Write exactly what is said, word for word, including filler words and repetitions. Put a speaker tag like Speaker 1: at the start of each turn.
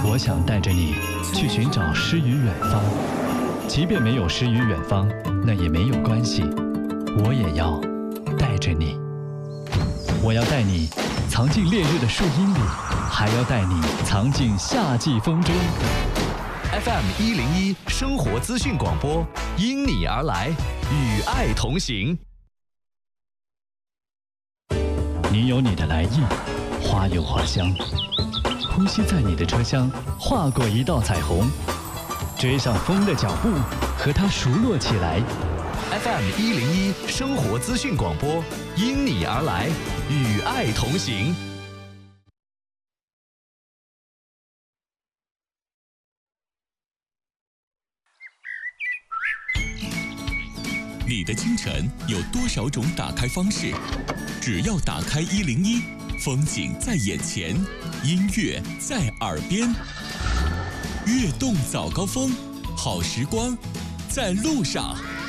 Speaker 1: 我想带着你去寻找诗与远方，即便没有诗与远方，那也没有关系，我也要带着你。我要带你藏进烈日的树荫里，还要带你藏进夏季风中。
Speaker 2: F M 一零一生活资讯广播，因你而来，与爱同行。
Speaker 1: 你有你的来意，花有花香，呼吸在你的车厢，划过一道彩虹，追上风的脚步，和它熟络起来。
Speaker 2: F M 一零一生活资讯广播，因你而来，与爱同行。
Speaker 3: 你的清晨有多少种打开方式？只要打开一零一，风景在眼前，音乐在耳边。悦动早高峰，好时光在路上。